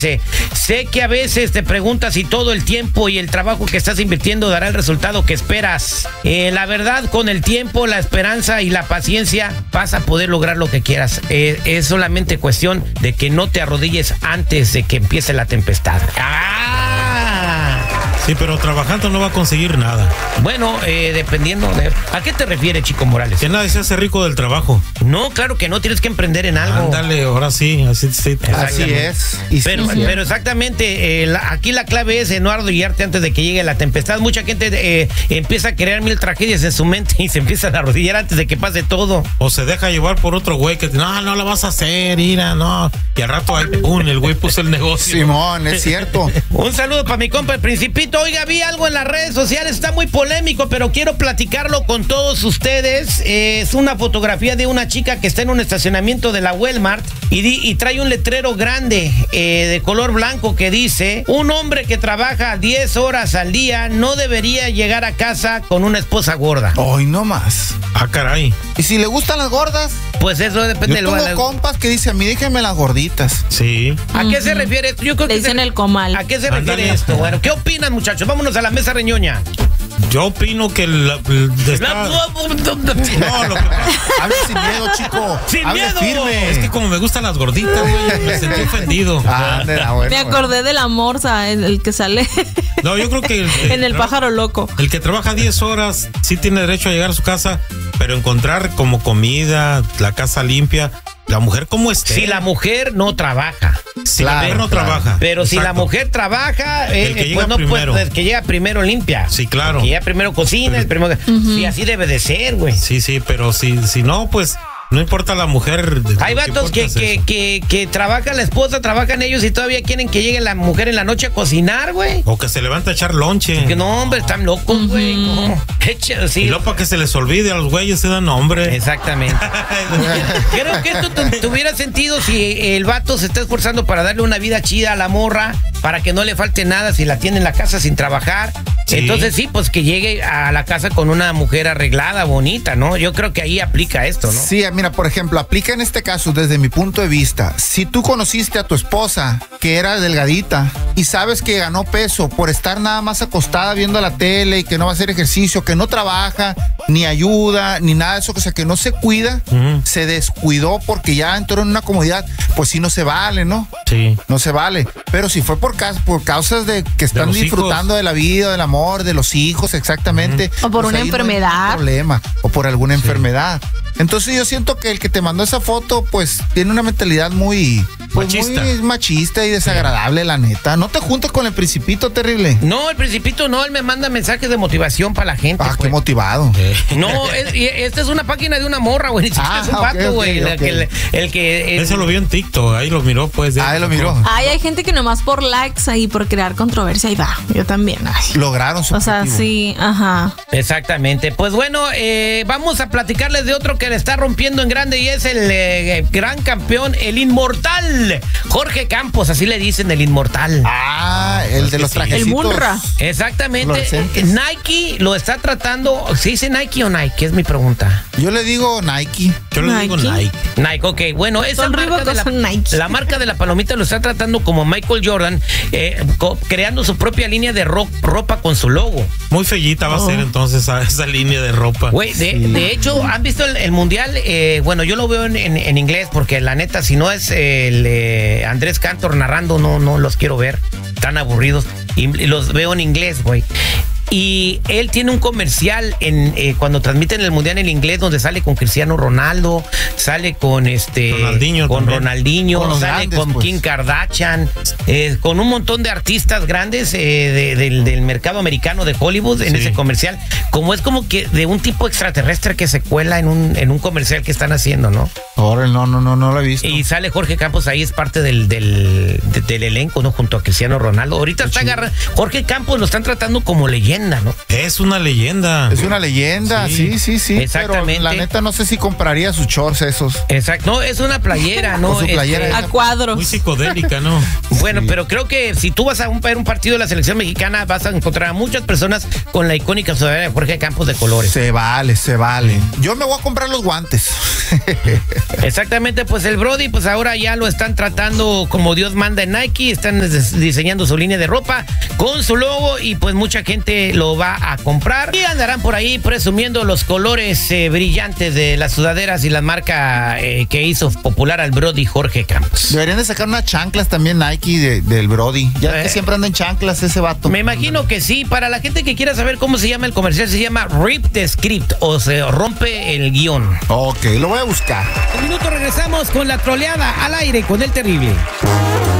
Sé que a veces te preguntas si todo el tiempo y el trabajo que estás invirtiendo dará el resultado que esperas. La verdad, con el tiempo, la esperanza y la paciencia vas a poder lograr lo que quieras. Es solamente cuestión de que no te arrodilles antes de que empiece la tempestad. Sí, pero trabajando no va a conseguir nada. Bueno, dependiendo de... ¿A qué te refieres, Chico Morales? Que nadie se hace rico del trabajo. No, claro que no, tienes que emprender en algo. Ándale, ahora sí, así es. Pero exactamente, aquí la clave es no arrodillarte antes de que llegue la tempestad. Mucha gente empieza a crear mil tragedias en su mente y se empiezan a arrodillar antes de que pase todo. O se deja llevar por otro güey que no la vas a hacer, ira, no. Y al rato ahí, el güey puso el negocio. Simón, es cierto. Un saludo para mi compa el Principito. Oiga, vi algo en las redes sociales, está muy polémico, pero quiero platicarlo con todos ustedes. Es una fotografía de una chica que está en un estacionamiento de la Walmart y trae un letrero grande de color blanco que dice: un hombre que trabaja 10 horas al día no debería llegar a casa con una esposa gorda. Hoy no más. Ah, caray. ¿Y si le gustan las gordas? Pues eso depende del lugar. Yo tengo compas que dicen: a mí déjenme las gorditas. Sí. ¿A qué se refiere esto? Yo creo le dicen el comal. ¿A qué se refiere esto? Bueno, ¿qué opinan, muchachos? Vámonos a la mesa reñoña. Yo opino que No, lo que hable sin miedo, chico. Sin hable miedo. firme. Es que como me gustan las gorditas, güey, me sentí ofendido. Me acordé de la morsa, el que sale. No, yo creo que en el pájaro loco. El que trabaja 10 horas sí tiene derecho a llegar a su casa, pero encontrar como comida, la casa limpia. La mujer, ¿cómo esté? Si la mujer no trabaja. Si la mujer no trabaja. Pero exacto. si la mujer trabaja, el que llega pues no primero. puede, el que llega primero limpia. Sí, claro. El que llega primero cocina, el primero... Sí, así debe de ser, güey. Sí, pero si no, pues... No importa la mujer. Hay vatos que trabaja la esposa, trabajan ellos y todavía quieren que llegue la mujer en la noche a cocinar, güey. O que se levanta a echar lonche. Que no, hombre, están locos, güey. No. Sí. Y luego para que se les olvide a los güeyes se dan nombre. Exactamente. Creo que esto tuviera sentido si el vato se está esforzando para darle una vida chida a la morra, para que no le falte nada si la tiene en la casa sin trabajar. Sí. Entonces sí, pues que llegue a la casa con una mujer arreglada, bonita, ¿no? Yo creo que ahí aplica esto, ¿no? Sí, mira, por ejemplo, aplica en este caso desde mi punto de vista. Si tú conociste a tu esposa que era delgadita y sabes que ganó peso por estar nada más acostada viendo la tele y que no va a hacer ejercicio, que no trabaja, ni ayuda, ni nada de eso, o sea, que no se cuida, se descuidó porque ya entró en una comodidad, pues sí no se vale, ¿no? Sí. No se vale. Pero si fue por causas de que están disfrutando de la vida, del amor, de los hijos, exactamente. O por pues una enfermedad. No hay problema. O por alguna enfermedad. Entonces yo siento que el que te mandó esa foto, pues tiene una mentalidad muy machista y desagradable, la neta. No te juntes con el Principito, terrible. No, el Principito no, él me manda mensajes de motivación para la gente. Qué motivado. No, esta es una página de una morra, güey. Ni siquiera es un vato, güey. Eso lo vio en TikTok, ahí lo miró, pues. Ahí lo miró. Hay gente que nomás por likes ahí, por crear controversia, ahí va. Yo también. Lograron su objetivo. O sea, sí, ajá. Exactamente. Pues bueno, vamos a platicarles de otro que le está rompiendo en grande y es el gran campeón, el inmortal Jorge Campos, así le dicen, el inmortal. El de los trajecitos. El Munra. Exactamente. Nike lo está tratando. ¿Se dice Nike o Nike? Es mi pregunta. Yo le digo Nike. Yo le digo Nike. Nike, ok. Bueno, esa marca de la marca de la palomita lo está tratando como Michael Jordan, creando su propia línea de ropa con su logo. Muy fellita va a ser entonces esa línea de ropa. Güey, de hecho, ¿han visto el mundial? Bueno, yo lo veo en inglés porque la neta, si no es el Andrés Cantor narrando, no los quiero ver. Están aburridos. Y los veo en inglés, güey. Y él tiene un comercial cuando transmiten el mundial en inglés donde sale con Cristiano Ronaldo, sale con Ronaldinho, sale grandes, con Kim Kardashian, con un montón de artistas grandes del mercado americano de Hollywood en ese comercial. Como es como que de un tipo extraterrestre que se cuela en un comercial que están haciendo, ¿no? Ahora no lo he visto. Y sale Jorge Campos ahí, es parte del elenco, ¿no? Junto a Cristiano Ronaldo. Ahorita está agarrando. Jorge Campos lo están tratando como leyenda. leyenda, ¿no? Es una leyenda. Es una leyenda, sí. Exactamente. Pero la neta no sé si compraría sus shorts esos. Exacto. No, es una playera, ¿no? O su playera esa. A cuadros. Muy psicodélica, ¿no? Bueno, pero creo que si tú vas a ver un partido de la selección mexicana, vas a encontrar a muchas personas con la icónica sudadera de Jorge Campos de colores. Se vale. Yo me voy a comprar los guantes. Exactamente, pues el Brody, pues ahora ya lo están tratando como Dios manda en Nike, están diseñando su línea de ropa con su logo y pues mucha gente lo va a comprar y andarán por ahí presumiendo los colores brillantes de las sudaderas y la marca que hizo popular al Brody Jorge Campos. Deberían de sacar unas chanclas también Nike del Brody. Ya que siempre anda en chanclas ese vato. Me imagino que sí. Para la gente que quiera saber cómo se llama el comercial, se llama Rip the Script o se rompe el guión. Ok, lo voy a buscar. Un minuto, regresamos con la troleada al aire con el terrible.